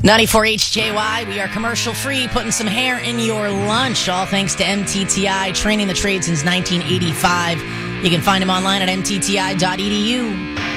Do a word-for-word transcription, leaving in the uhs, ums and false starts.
ninety-four H J Y, we are commercial free, putting some hair in your lunch, all thanks to M T T I, training the trade since nineteen eighty-five. You can find them online at m t t i dot e d u.